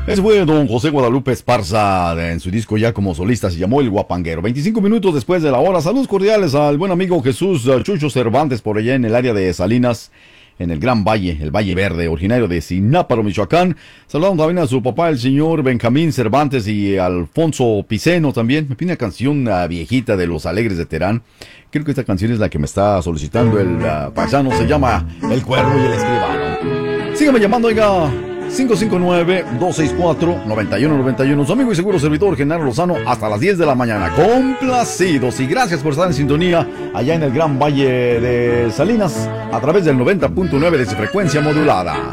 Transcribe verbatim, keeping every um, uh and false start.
Ese fue don José Guadalupe Esparza, en su disco ya como solista, se llamó El Guapanguero. veinticinco minutos después de la hora, saludos cordiales al buen amigo Jesús uh, Chucho Cervantes por allá en el área de Salinas, en el Gran Valle, el Valle Verde, originario de Sináparo, Michoacán. Saludando también a su papá, el señor Benjamín Cervantes, y Alfonso Piceno también. Me pide una canción uh, viejita de Los Alegres de Terán. Creo que esta canción es la que me está solicitando el uh, paisano, se llama El Cuervo y el Escribano. Sígame llamando, oiga. cinco cinco nueve, dos seis cuatro, nueve uno nueve uno. Su amigo y seguro servidor Genaro Lozano hasta las diez de la mañana. Complacidos y gracias por estar en sintonía allá en el Gran Valle de Salinas a través del noventa punto nueve de su frecuencia modulada.